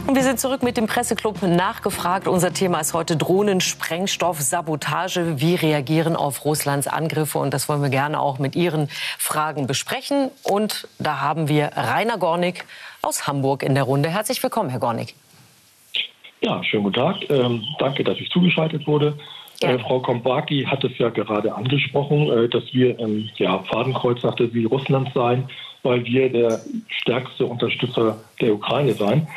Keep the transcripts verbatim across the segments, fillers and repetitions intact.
Und wir sind zurück mit dem Presseclub nachgefragt. Unser Thema ist heute Drohnen, Sprengstoff, Sabotage. Wie reagieren auf Russlands Angriffe? Und das wollen wir gerne auch mit Ihren Fragen besprechen. Und da haben wir Rainer Gornig aus Hamburg in der Runde. Herzlich willkommen, Herr Gornig. Ja, schönen guten Tag. Ähm, danke, dass ich zugeschaltet wurde. Ja. Äh, Frau Kompaki hat es ja gerade angesprochen, äh, dass wir ähm, ja, Fadenkreuz nach der Süd Russlands seien, weil wir der stärkste Unterstützer der Ukraine seien.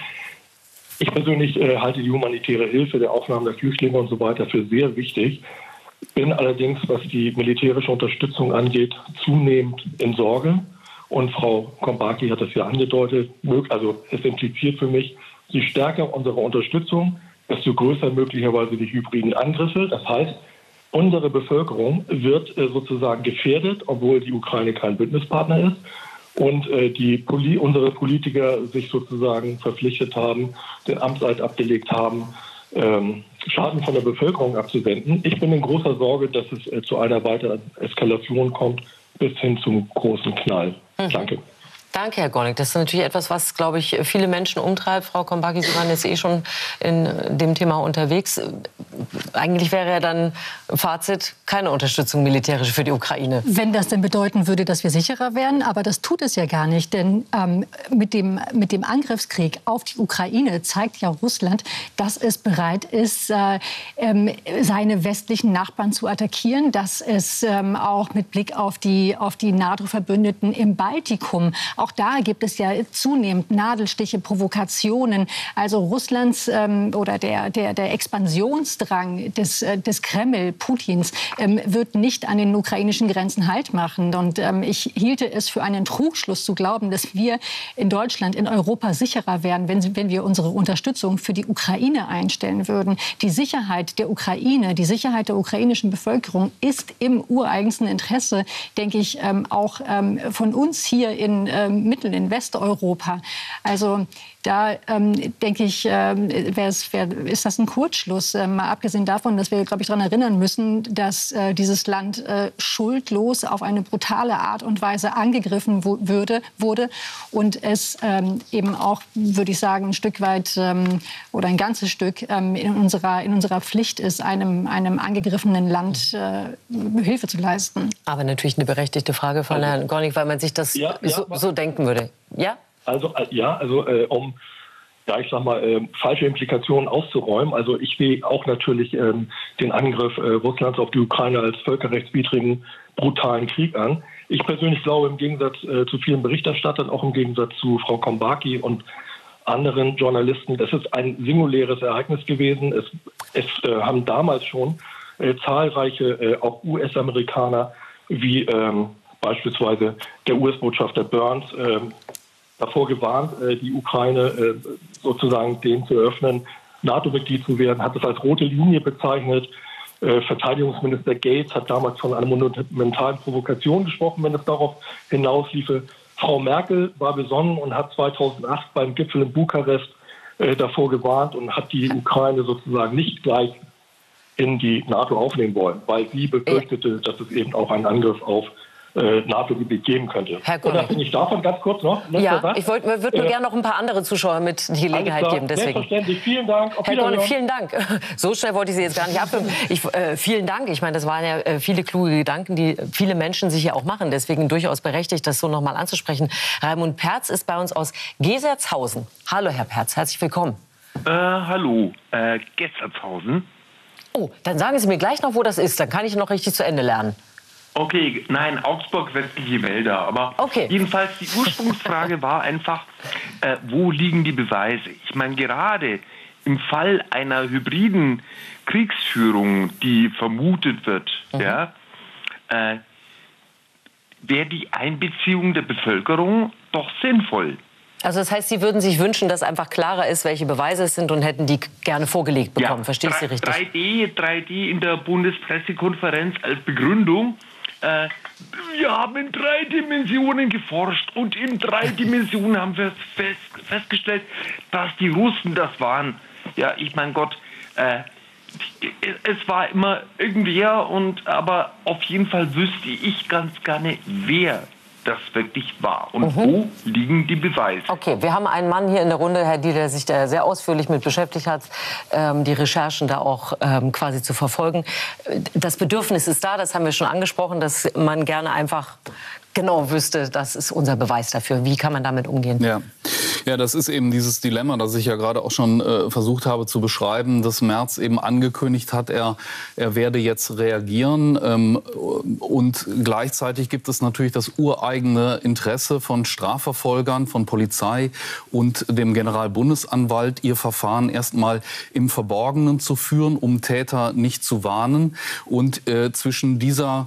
Ich persönlich äh, halte die humanitäre Hilfe, der Aufnahme der Flüchtlinge und so weiter für sehr wichtig. Bin allerdings, was die militärische Unterstützung angeht, zunehmend in Sorge. Und Frau Kompaki hat das ja angedeutet. Also es impliziert für mich, je stärker unsere Unterstützung, desto größer möglicherweise die hybriden Angriffe. Das heißt, unsere Bevölkerung wird äh, sozusagen gefährdet, obwohl die Ukraine kein Bündnispartner ist. Und äh, die Poli- unsere Politiker sich sozusagen verpflichtet haben, den Amtseid abgelegt haben, ähm, Schaden von der Bevölkerung abzuwenden. Ich bin in großer Sorge, dass es äh, zu einer weiteren Eskalation kommt, bis hin zum großen Knall. Mhm. Danke. Danke, Herr Gornig. Das ist natürlich etwas, was, glaube ich, viele Menschen umtreibt. Frau Kompaki, Sie waren jetzt eh schon in dem Thema unterwegs. Eigentlich wäre ja dann Fazit keine Unterstützung militärisch für die Ukraine. Wenn das denn bedeuten würde, dass wir sicherer wären, aber das tut es ja gar nicht. Denn ähm, mit dem, mit dem Angriffskrieg auf die Ukraine zeigt ja Russland, dass es bereit ist, äh, ähm, seine westlichen Nachbarn zu attackieren, dass es ähm, auch mit Blick auf die, auf die NATO-Verbündeten im Baltikum, auch da gibt es ja zunehmend Nadelstiche, Provokationen. Also Russlands ähm, oder der, der, der Expansionsdrang des, äh, des Kreml, Putins, ähm, wird nicht an den ukrainischen Grenzen Halt machen. Und ähm, ich hielte es für einen Trugschluss zu glauben, dass wir in Deutschland, in Europa sicherer wären, wenn, wenn wir unsere Unterstützung für die Ukraine einstellen würden. Die Sicherheit der Ukraine, die Sicherheit der ukrainischen Bevölkerung ist im ureigensten Interesse, denke ich, ähm, auch ähm, von uns hier in ähm, Mittel- in Westeuropa. Also da ähm, denke ich, ähm, wär's, wär, ist das ein Kurzschluss. Ähm, mal abgesehen davon, dass wir, glaube ich, daran erinnern müssen, dass äh, dieses Land äh, schuldlos auf eine brutale Art und Weise angegriffen wo, würde, wurde und es ähm, eben auch, würde ich sagen, ein Stück weit ähm, oder ein ganzes Stück ähm, in, unserer, in unserer Pflicht ist, einem, einem angegriffenen Land äh, Hilfe zu leisten. Aber natürlich eine berechtigte Frage von also, Herrn Gornig, weil man sich das ja, ja, so, so denken würde. Ja? Also ja, also äh, um ja, ich sag mal, äh, falsche Implikationen auszuräumen. Also ich sehe auch natürlich ähm, den Angriff äh, Russlands auf die Ukraine als völkerrechtswidrigen, brutalen Krieg an. Ich persönlich glaube, im Gegensatz äh, zu vielen Berichterstattern, auch im Gegensatz zu Frau Kompaki und anderen Journalisten, das ist ein singuläres Ereignis gewesen. Es, es äh, haben damals schon äh, zahlreiche, äh, auch U S-Amerikaner, wie ähm, beispielsweise der U S-Botschafter Burns, äh, davor gewarnt, die Ukraine sozusagen dem zu öffnen, NATO-Mitglied zu werden, hat es als rote Linie bezeichnet. Verteidigungsminister Gates hat damals von einer monumentalen Provokation gesprochen, wenn es darauf hinausliefe. Frau Merkel war besonnen und hat zweitausendacht beim Gipfel in Bukarest davor gewarnt und hat die Ukraine sozusagen nicht gleich in die NATO aufnehmen wollen, weil sie befürchtete, dass es eben auch einen Angriff auf NATO-Gebiet geben könnte. Herr Gornig. Unabhängig davon ganz kurz noch. Ja, Satz. ich würde würd nur äh, gerne noch ein paar andere Zuschauer mit die Gelegenheit geben. Deswegen. Selbstverständlich. Vielen Dank. Auf Herr Gornig, vielen Dank. So schnell wollte ich Sie jetzt gar nicht abwimmen. Ich, äh, vielen Dank. Ich meine, das waren ja äh, viele kluge Gedanken, die viele Menschen sich hier auch machen. Deswegen durchaus berechtigt, das so noch mal anzusprechen. Raimund Perz ist bei uns aus Gesertshausen. Hallo, Herr Perz. Herzlich willkommen. Äh, hallo. Äh, Gesertshausen. Oh, dann sagen Sie mir gleich noch, wo das ist. Dann kann ich noch richtig zu Ende lernen. Okay, nein, Augsburg, westliche Wälder. Aber okay. Jedenfalls die Ursprungsfrage war einfach, äh, wo liegen die Beweise? Ich meine, gerade im Fall einer hybriden Kriegsführung, die vermutet wird, mhm. ja, äh, wäre die Einbeziehung der Bevölkerung doch sinnvoll. Also das heißt, Sie würden sich wünschen, dass einfach klarer ist, welche Beweise es sind und hätten die gerne vorgelegt bekommen. Ja, verstehe ich Sie richtig? drei D, drei D in der Bundespressekonferenz als Begründung. Äh, wir haben in drei Dimensionen geforscht und in drei Dimensionen haben wir fest, festgestellt, dass die Russen das waren. Ja, ich mein Gott, äh, es war immer irgendwer, und aber auf jeden Fall wüsste ich ganz gerne, wer das wirklich war? Und Mhm. wo liegen die Beweise? Okay, wir haben einen Mann hier in der Runde, Herr Diehl, der sich da sehr ausführlich mit beschäftigt hat, ähm, die Recherchen da auch ähm, quasi zu verfolgen. Das Bedürfnis ist da, das haben wir schon angesprochen, dass man gerne einfach genau wüsste, das ist unser Beweis dafür. Wie kann man damit umgehen? Ja. Ja, das ist eben dieses Dilemma, das ich ja gerade auch schon äh, versucht habe zu beschreiben, dass Merz eben angekündigt hat, er, er werde jetzt reagieren. Ähm, und gleichzeitig gibt es natürlich das ureigene Interesse von Strafverfolgern, von Polizei und dem Generalbundesanwalt, ihr Verfahren erstmal im Verborgenen zu führen, um Täter nicht zu warnen. Und äh, zwischen dieser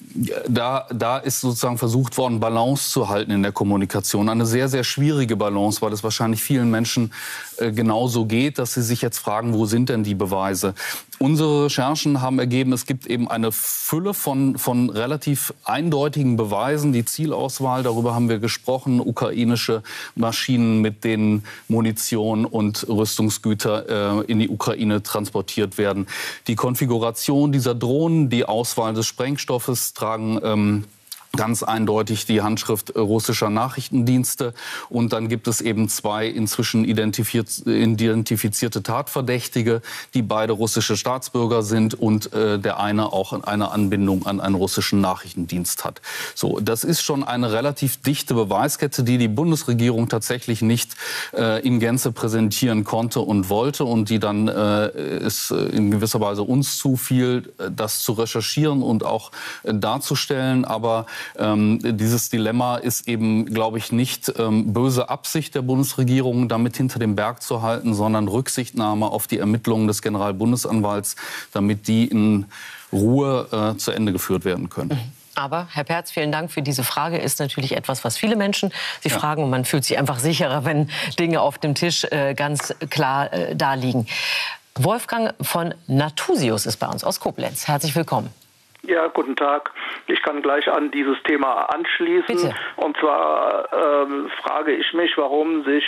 Da, da ist sozusagen versucht worden, Balance zu halten in der Kommunikation. Eine sehr, sehr schwierige Balance, weil es wahrscheinlich vielen Menschen äh, genauso geht, dass sie sich jetzt fragen, wo sind denn die Beweise? Unsere Recherchen haben ergeben, es gibt eben eine Fülle von, von relativ eindeutigen Beweisen. Die Zielauswahl, darüber haben wir gesprochen, ukrainische Maschinen, mit denen Munition und Rüstungsgüter äh, in die Ukraine transportiert werden. Die Konfiguration dieser Drohnen, die Auswahl des Sprengstoffes tragen ähm, ganz eindeutig die Handschrift russischer Nachrichtendienste. Und dann gibt es eben zwei inzwischen identifizierte Tatverdächtige, die beide russische Staatsbürger sind und äh, der eine auch eine Anbindung an einen russischen Nachrichtendienst hat. So, das ist schon eine relativ dichte Beweiskette, die die Bundesregierung tatsächlich nicht äh, in Gänze präsentieren konnte und wollte und die dann äh, es in gewisser Weise uns zufiel, das zu recherchieren und auch äh, darzustellen. Aber Ähm, dieses Dilemma ist eben, glaube ich, nicht ähm, böse Absicht der Bundesregierung, damit hinter dem Berg zu halten, sondern Rücksichtnahme auf die Ermittlungen des Generalbundesanwalts, damit die in Ruhe äh, zu Ende geführt werden können. Aber, Herr Perz, vielen Dank für diese Frage. Ist natürlich etwas, was viele Menschen sich ja. fragen. Und man fühlt sich einfach sicherer, wenn Dinge auf dem Tisch äh, ganz klar äh, da liegen. Wolfgang von Nathusius ist bei uns aus Koblenz. Herzlich willkommen. Ja, guten Tag. Ich kann gleich an dieses Thema anschließen. Bitte. Und zwar ähm, frage ich mich, warum sich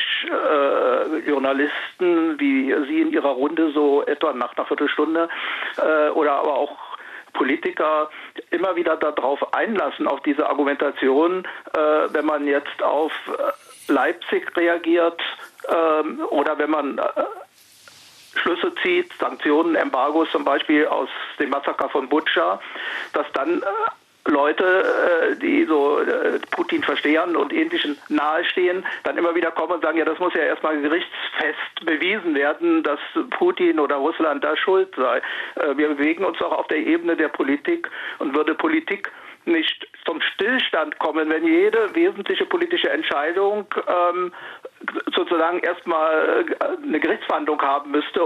äh, Journalisten wie Sie in Ihrer Runde so etwa nach einer Viertelstunde äh, oder aber auch Politiker immer wieder darauf einlassen, auf diese Argumentation, äh, wenn man jetzt auf Leipzig reagiert äh, oder wenn man äh, Schlüsse zieht, Sanktionen, Embargos zum Beispiel aus dem Massaker von Butscha, dass dann äh, Leute, äh, die so äh, Putin verstehen und Ähnlichen nahestehen, dann immer wieder kommen und sagen, ja, das muss ja erstmal gerichtsfest bewiesen werden, dass Putin oder Russland da schuld sei. Äh, wir bewegen uns auch auf der Ebene der Politik und würde Politik nicht zum Stillstand kommen, wenn jede wesentliche politische Entscheidung ähm, sozusagen erstmal eine Gerichtsverhandlung haben müsste.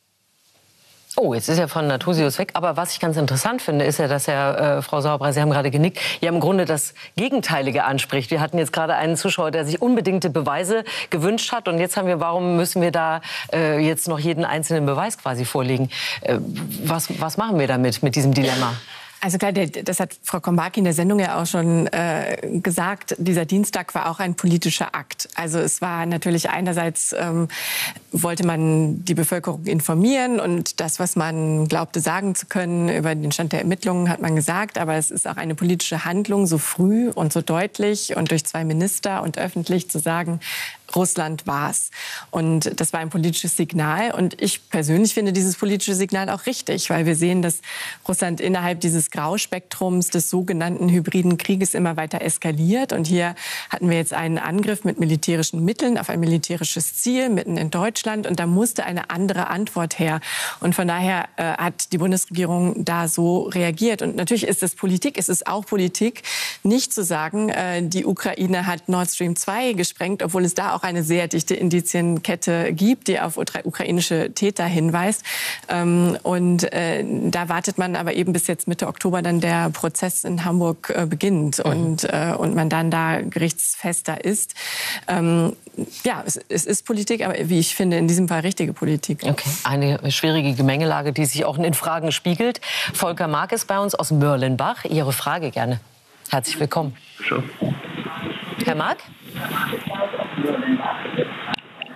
Oh, jetzt ist er von Nathusius weg. Aber was ich ganz interessant finde, ist ja, dass er, äh, Frau Sauerbrei, Sie haben gerade genickt, ja im Grunde das Gegenteilige anspricht. Wir hatten jetzt gerade einen Zuschauer, der sich unbedingte Beweise gewünscht hat. Und jetzt haben wir, warum müssen wir da äh, jetzt noch jeden einzelnen Beweis quasi vorlegen? Äh, was, was machen wir damit, mit diesem Dilemma? Also klar, das hat Frau Kombaki in der Sendung ja auch schon äh, gesagt, dieser Dienstag war auch ein politischer Akt. Also es war natürlich einerseits, ähm, wollte man die Bevölkerung informieren und das, was man glaubte sagen zu können über den Stand der Ermittlungen, hat man gesagt. Aber es ist auch eine politische Handlung, so früh und so deutlich und durch zwei Minister und öffentlich zu sagen, Russland war's. Und das war ein politisches Signal. Und ich persönlich finde dieses politische Signal auch richtig, weil wir sehen, dass Russland innerhalb dieses Grauspektrums des sogenannten hybriden Krieges immer weiter eskaliert. Und hier hatten wir jetzt einen Angriff mit militärischen Mitteln auf ein militärisches Ziel mitten in Deutschland. Und da musste eine andere Antwort her. Und von daher äh, hat die Bundesregierung da so reagiert. Und natürlich ist es Politik, es ist auch Politik, nicht zu sagen, äh, die Ukraine hat Nord Stream zwei gesprengt, obwohl es da auch eine sehr dichte Indizienkette gibt, die auf ukrainische Täter hinweist. Ähm, und äh, da wartet man aber eben bis jetzt Mitte Oktober dann der Prozess in Hamburg äh, beginnt mhm. und, äh, und man dann da gerichtsfester ist. Ähm, ja, es, es ist Politik, aber wie ich finde, in diesem Fall richtige Politik. Okay, eine schwierige Gemengelage, die sich auch in Fragen spiegelt. Volker Mark ist bei uns aus Mörlenbach. Ihre Frage gerne. Herzlich willkommen. Sure. Herr Mark?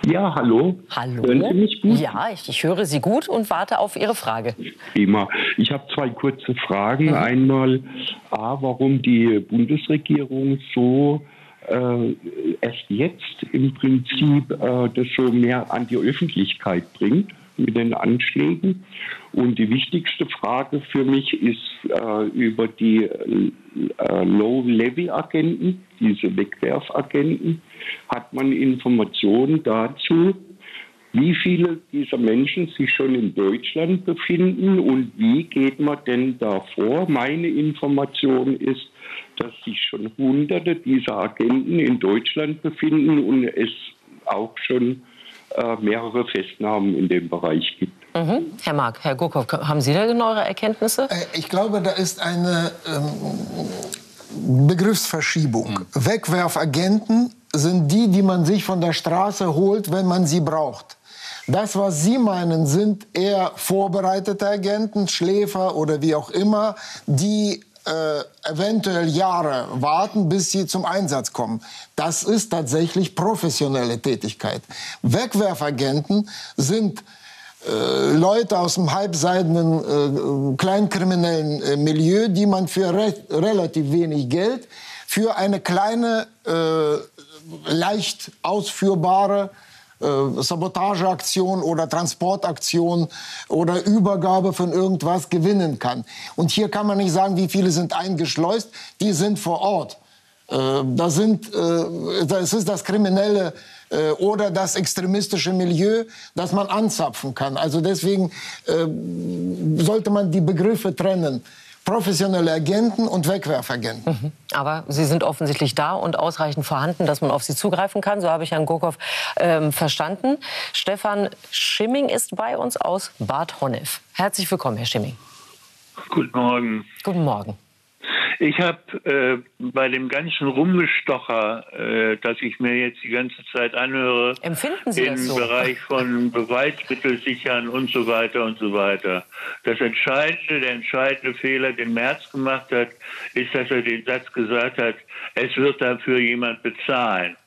Ja, hallo. Hallo. Hören Sie mich gut? Ja, ich, ich höre Sie gut und warte auf Ihre Frage. Prima. Ich habe zwei kurze Fragen. Mhm. Einmal, A, warum die Bundesregierung so äh, erst jetzt im Prinzip äh, das so mehr an die Öffentlichkeit bringt mit den Anschlägen. Und die wichtigste Frage für mich ist äh, über die äh, Low-Levy-Agenten, diese Wegwerfagenten. Hat man Informationen dazu, wie viele dieser Menschen sich schon in Deutschland befinden und wie geht man denn da vor? Meine Information ist, dass sich schon Hunderte dieser Agenten in Deutschland befinden und es auch schon äh, mehrere Festnahmen in dem Bereich gibt. Mhm. Herr Mark, Herr Gurkow, haben Sie da genauere Erkenntnisse? Ich glaube, da ist eine ähm, Begriffsverschiebung. Mhm. Wegwerfagenten sind die, die man sich von der Straße holt, wenn man sie braucht. Das, was Sie meinen, sind eher vorbereitete Agenten, Schläfer oder wie auch immer, die äh, eventuell Jahre warten, bis sie zum Einsatz kommen. Das ist tatsächlich professionelle Tätigkeit. Wegwerfagenten sind äh, Leute aus dem halbseidenen, äh, kleinkriminellen äh, Milieu, die man für re relativ wenig Geld für eine kleine, äh, leicht ausführbare Äh, Sabotageaktion oder Transportaktion oder Übergabe von irgendwas gewinnen kann. Und hier kann man nicht sagen, wie viele sind eingeschleust, die sind vor Ort. Äh, da sind, äh, das ist das kriminelle äh, oder das extremistische Milieu, das man anzapfen kann. Also deswegen äh, sollte man die Begriffe trennen. Professionelle Agenten und Wegwerfagenten. Mhm. Aber sie sind offensichtlich da und ausreichend vorhanden, dass man auf sie zugreifen kann. So habe ich Herrn Gurkow ähm, verstanden. Stefan Schimming ist bei uns aus Bad Honnef. Herzlich willkommen, Herr Schimming. Guten Morgen. Guten Morgen. Ich habe äh, bei dem ganzen Rumgestocher, äh, das ich mir jetzt die ganze Zeit anhöre, Empfinden Sie im das so? Bereich von Beweismittel sichern und so weiter und so weiter. Das entscheidende, der entscheidende Fehler, den Merz gemacht hat, ist, dass er den Satz gesagt hat, es wird dafür jemand bezahlen.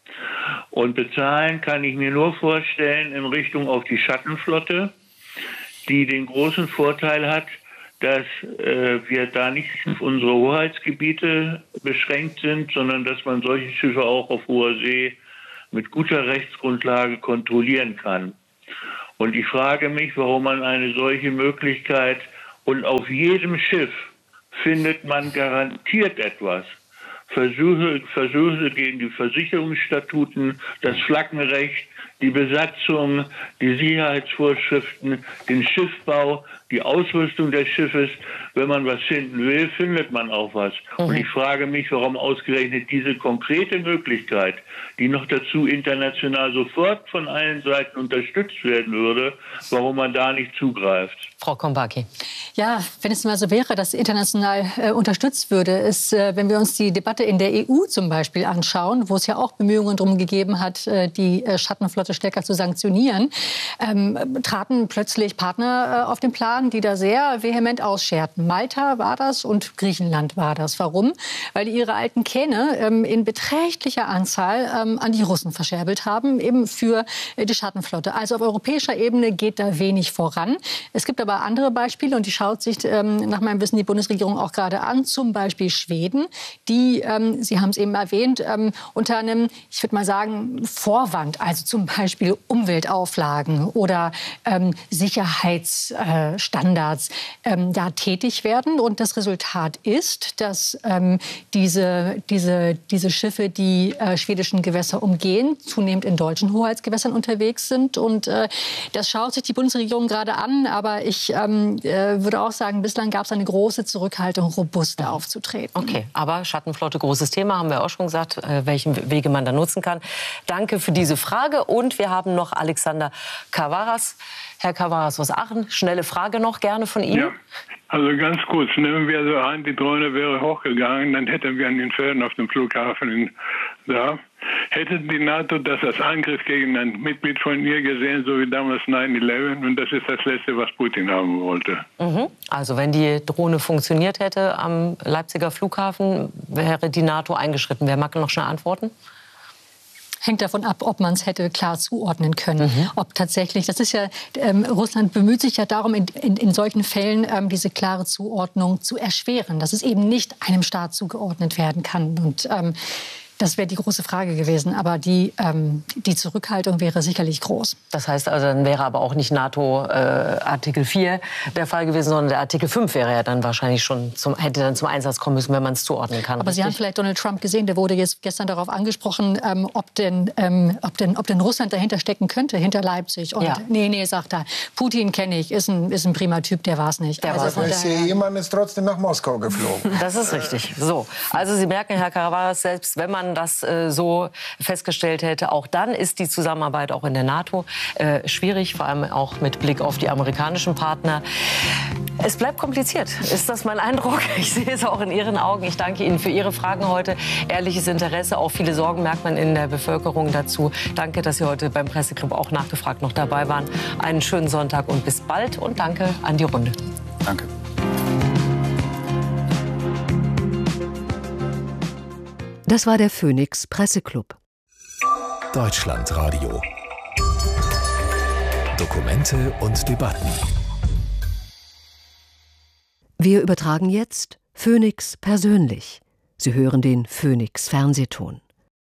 Und bezahlen kann ich mir nur vorstellen in Richtung auf die Schattenflotte, die den großen Vorteil hat, dass äh, wir da nicht auf unsere Hoheitsgebiete beschränkt sind, sondern dass man solche Schiffe auch auf hoher See mit guter Rechtsgrundlage kontrollieren kann. Und ich frage mich, warum man eine solche Möglichkeit, und auf jedem Schiff findet man garantiert etwas. Versuche, Versuche gegen die Versicherungsstatuten, das Flaggenrecht, die Besatzung, die Sicherheitsvorschriften, den Schiffbau, die Ausrüstung des Schiffes. Wenn man was finden will, findet man auch was. Mhm. Und ich frage mich, warum ausgerechnet diese konkrete Möglichkeit, die noch dazu international sofort von allen Seiten unterstützt werden würde, warum man da nicht zugreift. Frau Kombaki. Ja, wenn es mal so wäre, dass international äh, unterstützt würde, ist, äh, wenn wir uns die Debatte in der E U zum Beispiel anschauen, wo es ja auch Bemühungen darum gegeben hat, äh, die äh, Schattenflotte stärker zu sanktionieren, ähm, traten plötzlich Partner äh, auf den Plan, die da sehr vehement ausscherten. Malta war das und Griechenland war das. Warum? Weil die ihre alten Kähne ähm, in beträchtlicher Anzahl ähm, an die Russen verscherbelt haben, eben für äh, die Schattenflotte. Also auf europäischer Ebene geht da wenig voran. Es gibt aber andere Beispiele und die schaut sich ähm, nach meinem Wissen die Bundesregierung auch gerade an, zum Beispiel Schweden, die, ähm, Sie haben es eben erwähnt, ähm, unter einem, ich würde mal sagen, Vorwand, also zum Beispiel Umweltauflagen oder ähm, Sicherheitsstandards, äh, ähm, da tätig werden. Und das Resultat ist, dass ähm, diese, diese, diese Schiffe, die äh, schwedischen Gewässer umgehen, zunehmend in deutschen Hoheitsgewässern unterwegs sind. Und äh, das schaut sich die Bundesregierung gerade an. Aber ich ähm, äh, würde auch sagen, bislang gab es eine große Zurückhaltung, robuster aufzutreten. Okay, aber Schattenflotte, großes Thema, haben wir auch schon gesagt, äh, welchen Wege man da nutzen kann. Danke für diese Frage. Und wir haben noch Alexander Kavaras. Herr Kavaras aus Aachen, schnelle Frage noch gerne von Ihnen. Ja, also ganz kurz, nehmen wir so an, die Drohne wäre hochgegangen, dann hätten wir an den Feldern auf dem Flughafen in, da. Hätte die NATO das als Angriff gegen ein Mitglied von ihr gesehen, so wie damals neun elf, und das ist das Letzte, was Putin haben wollte. Mhm. Also wenn die Drohne funktioniert hätte am Leipziger Flughafen, wäre die NATO eingeschritten. Wer mag noch schnell antworten? hängt davon ab, ob man es hätte klar zuordnen können. Mhm. Ob tatsächlich, das ist ja, ähm, Russland bemüht sich ja darum, in, in, in solchen Fällen ähm, diese klare Zuordnung zu erschweren, dass es eben nicht einem Staat zugeordnet werden kann. Und ähm, das wäre die große Frage gewesen. Aber die, ähm, die Zurückhaltung wäre sicherlich groß. Das heißt also, dann wäre aber auch nicht NATO äh, Artikel vier der Fall gewesen, sondern der Artikel fünf wäre ja dann wahrscheinlich schon zum, hätte dann zum Einsatz kommen müssen, wenn man es zuordnen kann. Aber richtig? Sie haben vielleicht Donald Trump gesehen, der wurde jetzt gestern darauf angesprochen, ähm, ob, denn, ähm, ob, denn, ob denn Russland dahinter stecken könnte, hinter Leipzig. Und ja. nee, nee, sagt er, Putin kenne ich, ist ein, ist ein prima Typ, der war es nicht. Der also der C I A-Mann ist trotzdem nach Moskau geflogen. Das ist richtig. So, also Sie merken, Herr Karavaras, selbst wenn man das äh, so festgestellt hätte, auch dann ist die Zusammenarbeit auch in der NATO äh, schwierig, vor allem auch mit Blick auf die amerikanischen Partner. Es bleibt kompliziert, ist das mein Eindruck? Ich sehe es auch in Ihren Augen. Ich danke Ihnen für Ihre Fragen heute. Ehrliches Interesse, auch viele Sorgen merkt man in der Bevölkerung dazu. Danke, dass Sie heute beim Presseclub auch nachgefragt noch dabei waren. Einen schönen Sonntag und bis bald und danke an die Runde. Danke. Das war der Phoenix Presseclub. Deutschlandradio. Dokumente und Debatten. Wir übertragen jetzt Phoenix persönlich. Sie hören den Phoenix Fernsehton.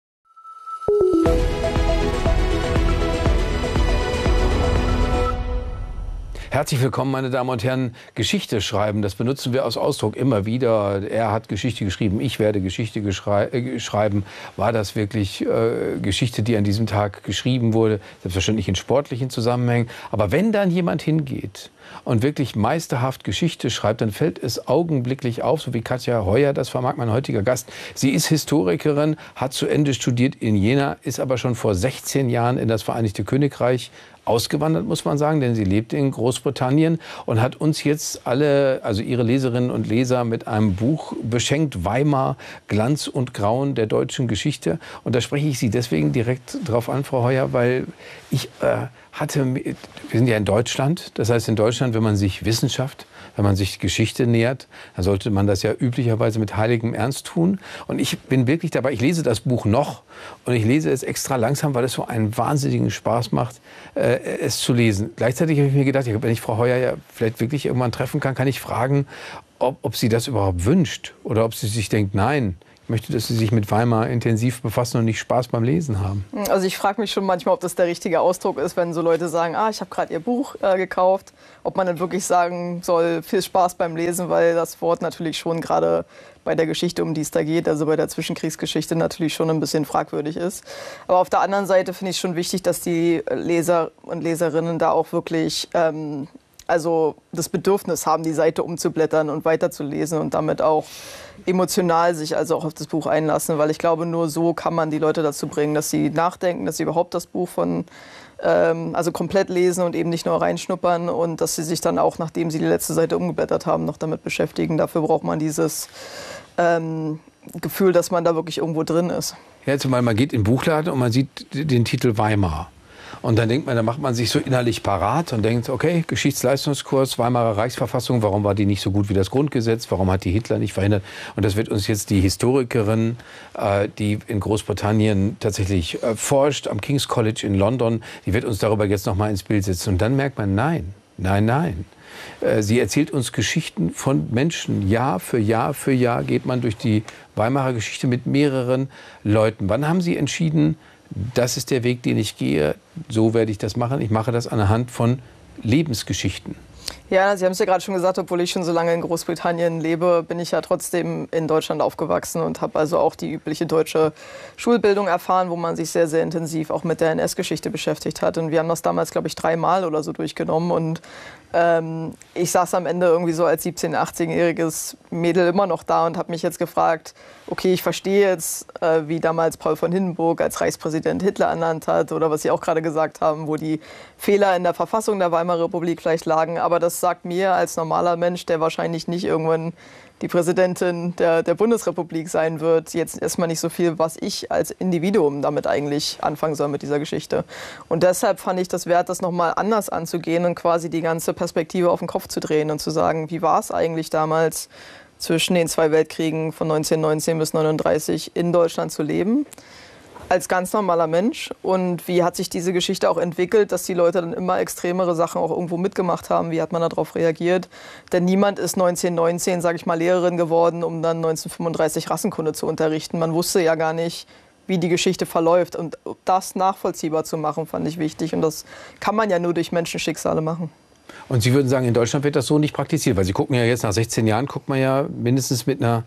Herzlich willkommen, meine Damen und Herren. Geschichte schreiben, das benutzen wir als Ausdruck immer wieder. Er hat Geschichte geschrieben, ich werde Geschichte äh, schreiben. War das wirklich äh, Geschichte, die an diesem Tag geschrieben wurde? Selbstverständlich in sportlichen Zusammenhängen. Aber wenn dann jemand hingeht und wirklich meisterhaft Geschichte schreibt, dann fällt es augenblicklich auf, so wie Katja Heuer, das vermag mein heutiger Gast. Sie ist Historikerin, hat zu Ende studiert in Jena, ist aber schon vor sechzehn Jahren in das Vereinigte Königreich ausgewandert, muss man sagen, denn sie lebt in Großbritannien und hat uns jetzt alle, also ihre Leserinnen und Leser, mit einem Buch beschenkt, Weimar, Glanz und Grauen der deutschen Geschichte. Und da spreche ich Sie deswegen direkt drauf an, Frau Heuer, weil ich äh, hatte, wir sind ja in Deutschland, das heißt in Deutschland, wenn man sich Wissenschaft, wenn man sich Geschichte nähert, dann sollte man das ja üblicherweise mit heiligem Ernst tun. Und ich bin wirklich dabei, ich lese das Buch noch und ich lese es extra langsam, weil es so einen wahnsinnigen Spaß macht, äh, es zu lesen. Gleichzeitig habe ich mir gedacht, wenn ich Frau Heuer ja vielleicht wirklich irgendwann treffen kann, kann ich fragen, ob, ob sie das überhaupt wünscht oder ob sie sich denkt, nein, ich möchte, dass Sie sich mit Weimar intensiv befassen und nicht Spaß beim Lesen haben. Also ich frage mich schon manchmal, ob das der richtige Ausdruck ist, wenn so Leute sagen, ah, ich habe gerade Ihr Buch äh, gekauft, ob man dann wirklich sagen soll, viel Spaß beim Lesen, weil das Wort natürlich schon gerade bei der Geschichte, um die es da geht, also bei der Zwischenkriegsgeschichte natürlich schon ein bisschen fragwürdig ist. Aber auf der anderen Seite finde ich es schon wichtig, dass die Leser und Leserinnen da auch wirklich ähm, also das Bedürfnis haben, die Seite umzublättern und weiterzulesen und damit auch emotional sich also auch auf das Buch einlassen, weil ich glaube, nur so kann man die Leute dazu bringen, dass sie nachdenken, dass sie überhaupt das Buch von ähm, also komplett lesen und eben nicht nur reinschnuppern und dass sie sich dann auch, nachdem sie die letzte Seite umgeblättert haben, noch damit beschäftigen. Dafür braucht man dieses ähm, Gefühl, dass man da wirklich irgendwo drin ist. Ja, jetzt mal, man geht in den Buchladen und man sieht den Titel Weimar. Und dann denkt man, da macht man sich so innerlich parat und denkt, okay, Geschichtsleistungskurs, Weimarer Reichsverfassung, warum war die nicht so gut wie das Grundgesetz, warum hat die Hitler nicht verhindert? Und das wird uns jetzt die Historikerin, äh, die in Großbritannien tatsächlich äh, forscht, am King's College in London, die wird uns darüber jetzt noch mal ins Bild setzen. Und dann merkt man, nein, nein, nein. Äh, sie erzählt uns Geschichten von Menschen. Jahr für Jahr für Jahr geht man durch die Weimarer Geschichte mit mehreren Leuten. Wann haben Sie entschieden, das ist der Weg, den ich gehe, so werde ich das machen. Ich mache das anhand von Lebensgeschichten. Ja, Sie haben es ja gerade schon gesagt, obwohl ich schon so lange in Großbritannien lebe, bin ich ja trotzdem in Deutschland aufgewachsen und habe also auch die übliche deutsche Schulbildung erfahren, wo man sich sehr, sehr intensiv auch mit der N S-Geschichte beschäftigt hat. Und wir haben das damals, glaube ich, dreimal oder so durchgenommen. Und ähm, ich saß am Ende irgendwie so als siebzehn-, achtzehnjähriges Mädel immer noch da und habe mich jetzt gefragt, okay, ich verstehe jetzt, äh, wie damals Paul von Hindenburg als Reichspräsident Hitler ernannt hat oder was Sie auch gerade gesagt haben, wo die Fehler in der Verfassung der Weimarer Republik vielleicht lagen. Aber das sagt mir als normaler Mensch, der wahrscheinlich nicht irgendwann die Präsidentin der, der Bundesrepublik sein wird, jetzt erstmal nicht so viel, was ich als Individuum damit eigentlich anfangen soll mit dieser Geschichte. Und deshalb fand ich das wert, das nochmal anders anzugehen und quasi die ganze Perspektive auf den Kopf zu drehen und zu sagen, wie war es eigentlich damals zwischen den zwei Weltkriegen von neunzehnhundertneunzehn bis neununddreißig in Deutschland zu leben? als ganz normaler Mensch. Und wie hat sich diese Geschichte auch entwickelt, dass die Leute dann immer extremere Sachen auch irgendwo mitgemacht haben? Wie hat man darauf reagiert? Denn niemand ist neunzehnhundertneunzehn, sage ich mal, Lehrerin geworden, um dann neunzehnhundertfünfunddreißig Rassenkunde zu unterrichten. Man wusste ja gar nicht, wie die Geschichte verläuft. Und das nachvollziehbar zu machen, fand ich wichtig. Und das kann man ja nur durch Menschenschicksale machen. Und Sie würden sagen, in Deutschland wird das so nicht praktiziert? Weil Sie gucken ja jetzt, nach sechzehn Jahren, guckt man ja mindestens mit einer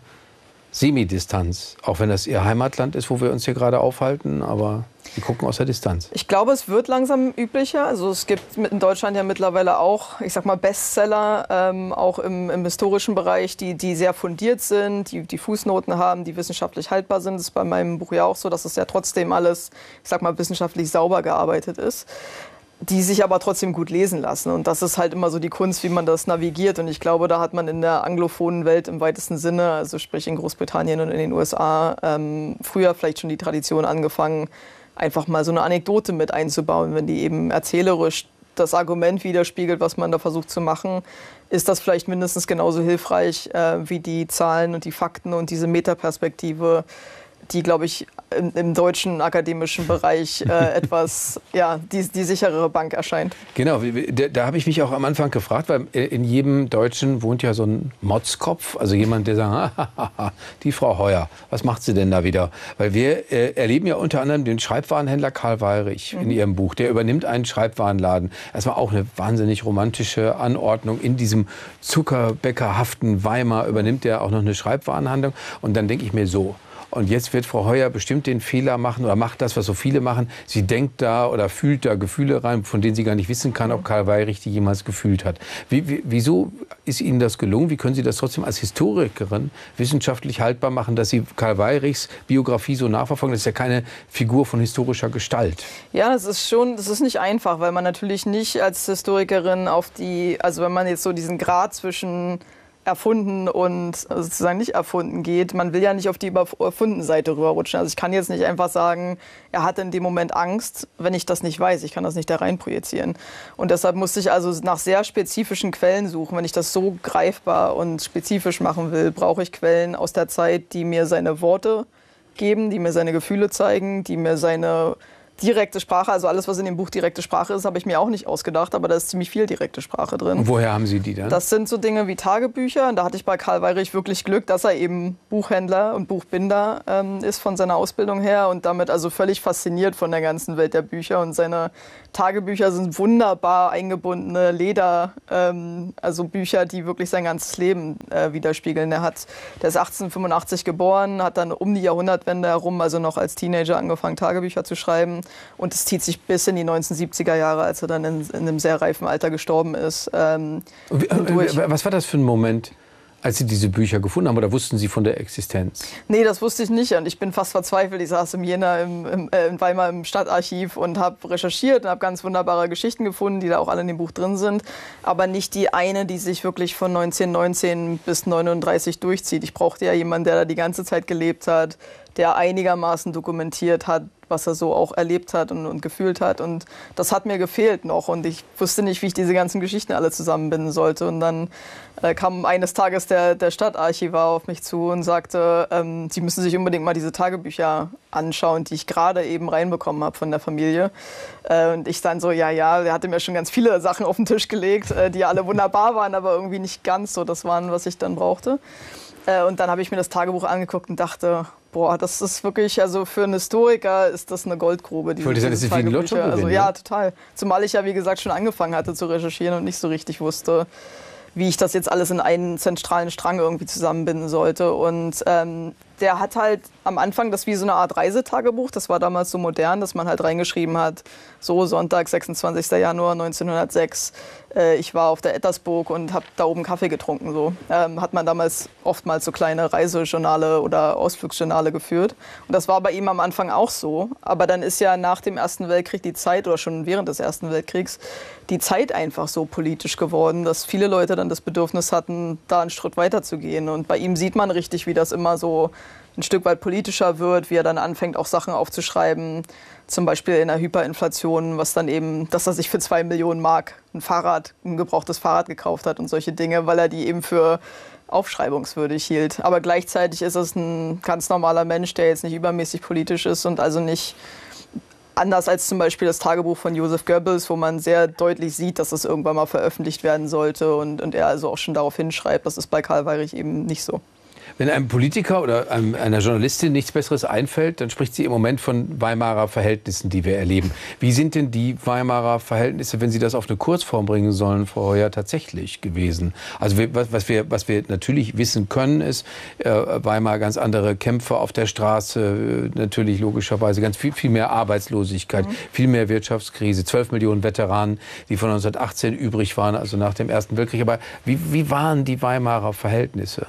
Semidistanz. Auch wenn das Ihr Heimatland ist, wo wir uns hier gerade aufhalten. Aber Sie gucken aus der Distanz. Ich glaube, es wird langsam üblicher. Also es gibt in Deutschland ja mittlerweile auch, ich sag mal, Bestseller, ähm, auch im, im historischen Bereich, die, die sehr fundiert sind, die, die Fußnoten haben, die wissenschaftlich haltbar sind. Das ist bei meinem Buch ja auch so, dass es ja trotzdem alles, ich sag mal, wissenschaftlich sauber gearbeitet ist, die sich aber trotzdem gut lesen lassen. Und das ist halt immer so die Kunst, wie man das navigiert. Und ich glaube, da hat man in der anglophonen Welt im weitesten Sinne, also sprich in Großbritannien und in den U S A, ähm, früher vielleicht schon die Tradition angefangen, einfach mal so eine Anekdote mit einzubauen. Wenn die eben erzählerisch das Argument widerspiegelt, was man da versucht zu machen, ist das vielleicht mindestens genauso hilfreich äh, wie die Zahlen und die Fakten und diese Metaperspektive, die, glaube ich, im, im deutschen akademischen Bereich äh, etwas, ja, die, die sicherere Bank erscheint. Genau, da, da habe ich mich auch am Anfang gefragt, weil in jedem Deutschen wohnt ja so ein Motzkopf, also jemand, der sagt, die Frau Heuer, was macht sie denn da wieder? Weil wir äh, erleben ja unter anderem den Schreibwarenhändler Karl Weyrich mhm. in Ihrem Buch, der übernimmt einen Schreibwarenladen. Das war auch eine wahnsinnig romantische Anordnung. In diesem zuckerbäckerhaften Weimar übernimmt er auch noch eine Schreibwarenhandlung. Und dann denke ich mir so, und jetzt wird Frau Heuer bestimmt den Fehler machen oder macht das, was so viele machen. Sie denkt da oder fühlt da Gefühle rein, von denen sie gar nicht wissen kann, ob Karl Weyrich die jemals gefühlt hat. Wie, wie, wieso ist Ihnen das gelungen? Wie können Sie das trotzdem als Historikerin wissenschaftlich haltbar machen, dass Sie Karl Weyrichs Biografie so nachverfolgen? Das ist ja keine Figur von historischer Gestalt. Ja, das ist schon, das ist nicht einfach, weil man natürlich nicht als Historikerin auf die, also wenn man jetzt so diesen Grad zwischen erfunden und sozusagen nicht erfunden geht. Man will ja nicht auf die erfundene Seite rüberrutschen. Also ich kann jetzt nicht einfach sagen, er hatte in dem Moment Angst, wenn ich das nicht weiß. Ich kann das nicht da rein projizieren. Und deshalb musste ich also nach sehr spezifischen Quellen suchen. Wenn ich das so greifbar und spezifisch machen will, brauche ich Quellen aus der Zeit, die mir seine Worte geben, die mir seine Gefühle zeigen, die mir seine direkte Sprache, also alles, was in dem Buch direkte Sprache ist, habe ich mir auch nicht ausgedacht, aber da ist ziemlich viel direkte Sprache drin. Und woher haben Sie die dann? Das sind so Dinge wie Tagebücher. Und da hatte ich bei Karl Weyrich wirklich Glück, dass er eben Buchhändler und Buchbinder ähm, ist von seiner Ausbildung her und damit also völlig fasziniert von der ganzen Welt der Bücher. Und seine Tagebücher sind wunderbar eingebundene Leder, ähm, also Bücher, die wirklich sein ganzes Leben äh, widerspiegeln. Er hat, der ist achtzehnhundertfünfundachtzig geboren, hat dann um die Jahrhundertwende herum, also noch als Teenager, angefangen, Tagebücher zu schreiben. Und es zieht sich bis in die neunzehnhundertsiebziger Jahre, als er dann in, in einem sehr reifen Alter gestorben ist. Ähm, Was war das für ein Moment, als Sie diese Bücher gefunden haben, oder wussten Sie von der Existenz? Nee, das wusste ich nicht und ich bin fast verzweifelt. Ich saß im Jena im, im, äh, in Weimar im Stadtarchiv und habe recherchiert und habe ganz wunderbare Geschichten gefunden, die da auch alle in dem Buch drin sind. Aber nicht die eine, die sich wirklich von neunzehnhundertneunzehn bis neununddreißig durchzieht. Ich brauchte ja jemanden, der da die ganze Zeit gelebt hat, der einigermaßen dokumentiert hat, was er so auch erlebt hat und, und gefühlt hat. Und das hat mir gefehlt noch. Und ich wusste nicht, wie ich diese ganzen Geschichten alle zusammenbinden sollte. Und dann äh, kam eines Tages der, der Stadtarchivar auf mich zu und sagte, ähm, Sie müssen sich unbedingt mal diese Tagebücher anschauen, die ich gerade eben reinbekommen habe von der Familie. Äh, und ich dann so, ja, ja, der hatte mir schon ganz viele Sachen auf den Tisch gelegt, äh, die alle wunderbar waren, aber irgendwie nicht ganz so das waren, was ich dann brauchte. Äh, und dann habe ich mir das Tagebuch angeguckt und dachte, boah, das ist wirklich, also für einen Historiker ist das eine Goldgrube. Ich wollte sagen, das ist wie ein Lottogewinn. Also ja, total. Zumal ich ja, wie gesagt, schon angefangen hatte zu recherchieren und nicht so richtig wusste, wie ich das jetzt alles in einen zentralen Strang irgendwie zusammenbinden sollte. Und ähm, der hat halt am Anfang das wie so eine Art Reisetagebuch. Das war damals so modern, dass man halt reingeschrieben hat, so Sonntag, sechsundzwanzigster Januar neunzehnhundertsechs. Äh, ich war auf der Ettersburg und habe da oben Kaffee getrunken. So ähm, hat man damals oftmals so kleine Reisejournale oder Ausflugsjournale geführt. Und das war bei ihm am Anfang auch so. Aber dann ist ja nach dem Ersten Weltkrieg die Zeit, oder schon während des Ersten Weltkriegs, die Zeit einfach so politisch geworden, dass viele Leute dann das Bedürfnis hatten, da einen Schritt weiter zu gehen. Und bei ihm sieht man richtig, wie das immer so ein Stück weit politischer wird, wie er dann anfängt, auch Sachen aufzuschreiben, zum Beispiel in der Hyperinflation, was dann eben, dass er sich für zwei Millionen Mark ein Fahrrad, ein gebrauchtes Fahrrad gekauft hat und solche Dinge, weil er die eben für aufschreibungswürdig hielt. Aber gleichzeitig ist es ein ganz normaler Mensch, der jetzt nicht übermäßig politisch ist und also nicht anders als zum Beispiel das Tagebuch von Joseph Goebbels, wo man sehr deutlich sieht, dass es irgendwann mal veröffentlicht werden sollte und, und er also auch schon darauf hinschreibt. Das ist bei Karl Weyrich eben nicht so. Wenn einem Politiker oder einem, einer Journalistin nichts Besseres einfällt, dann spricht sie im Moment von Weimarer Verhältnissen, die wir erleben. Wie sind denn die Weimarer Verhältnisse, wenn Sie das auf eine Kurzform bringen sollen, Frau Heuer, tatsächlich gewesen? Also wir, was, wir, was wir natürlich wissen können, ist, äh, Weimar ganz andere Kämpfe auf der Straße, äh, natürlich logischerweise ganz viel, viel mehr Arbeitslosigkeit, mhm. viel mehr Wirtschaftskrise, zwölf Millionen Veteranen, die von neunzehnhundertachtzehn übrig waren, also nach dem Ersten Weltkrieg. Aber wie, wie waren die Weimarer Verhältnisse?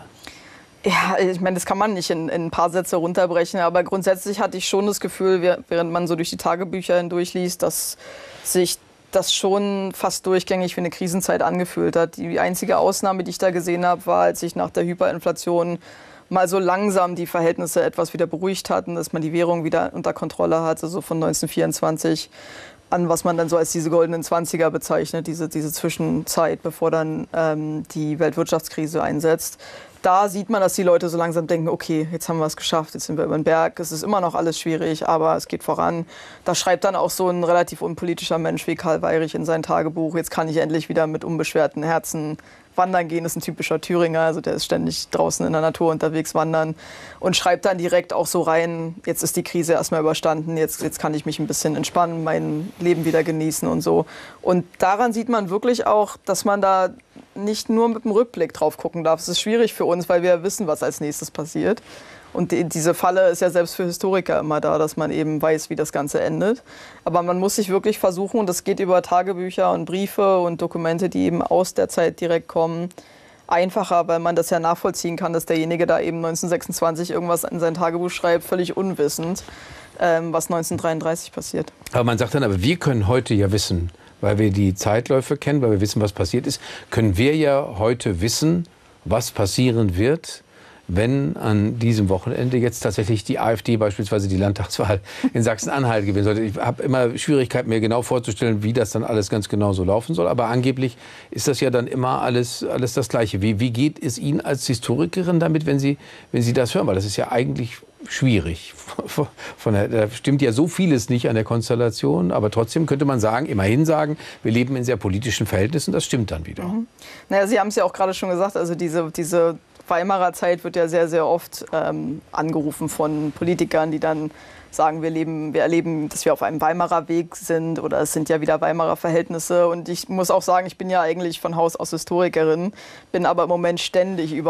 Ja, ich meine, das kann man nicht in, in ein paar Sätze runterbrechen, aber grundsätzlich hatte ich schon das Gefühl, während man so durch die Tagebücher hindurchliest, dass sich das schon fast durchgängig wie eine Krisenzeit angefühlt hat. Die einzige Ausnahme, die ich da gesehen habe, war, als sich nach der Hyperinflation mal so langsam die Verhältnisse etwas wieder beruhigt hatten, dass man die Währung wieder unter Kontrolle hatte, so von neunzehnhundertvierundzwanzig an, was man dann so als diese goldenen Zwanziger bezeichnet, diese, diese Zwischenzeit, bevor dann ähm, die Weltwirtschaftskrise einsetzt. Da sieht man, dass die Leute so langsam denken, okay, jetzt haben wir es geschafft, jetzt sind wir über den Berg, es ist immer noch alles schwierig, aber es geht voran. Da schreibt dann auch so ein relativ unpolitischer Mensch wie Karl Weyrich in sein Tagebuch, jetzt kann ich endlich wieder mit unbeschwerten Herzen wandern gehen, das ist ein typischer Thüringer, also der ist ständig draußen in der Natur unterwegs wandern und schreibt dann direkt auch so rein, jetzt ist die Krise erstmal überstanden, jetzt, jetzt kann ich mich ein bisschen entspannen, mein Leben wieder genießen und so. Und daran sieht man wirklich auch, dass man da nicht nur mit dem Rückblick drauf gucken darf. Es ist schwierig für uns, weil wir wissen, was als nächstes passiert. Und die, diese Falle ist ja selbst für Historiker immer da, dass man eben weiß, wie das Ganze endet. Aber man muss sich wirklich versuchen, und das geht über Tagebücher und Briefe und Dokumente, die eben aus der Zeit direkt kommen, einfacher, weil man das ja nachvollziehen kann, dass derjenige da eben neunzehnhundertsechsundzwanzig irgendwas in sein Tagebuch schreibt, völlig unwissend, ähm, was neunzehnhundertdreiunddreißig passiert. Aber man sagt dann, aber wir können heute ja wissen, weil wir die Zeitläufe kennen, weil wir wissen, was passiert ist, können wir ja heute wissen, was passieren wird, wenn an diesem Wochenende jetzt tatsächlich die AfD beispielsweise die Landtagswahl in Sachsen-Anhalt gewinnen sollte. Ich habe immer Schwierigkeiten, mir genau vorzustellen, wie das dann alles ganz genau so laufen soll. Aber angeblich ist das ja dann immer alles, alles das Gleiche. Wie, wie geht es Ihnen als Historikerin damit, wenn Sie, wenn Sie das hören? Weil das ist ja eigentlich schwierig. Von der, da stimmt ja so vieles nicht an der Konstellation. Aber trotzdem könnte man sagen, immerhin sagen, wir leben in sehr politischen Verhältnissen. Das stimmt dann wieder. Mhm. Naja, Sie haben es ja auch gerade schon gesagt. Also diese, diese Weimarer Zeit wird ja sehr, sehr oft ähm, angerufen von Politikern, die dann sagen, wir, leben, wir erleben, dass wir auf einem Weimarer Weg sind oder es sind ja wieder Weimarer Verhältnisse. Und ich muss auch sagen, ich bin ja eigentlich von Haus aus Historikerin, bin aber im Moment ständig über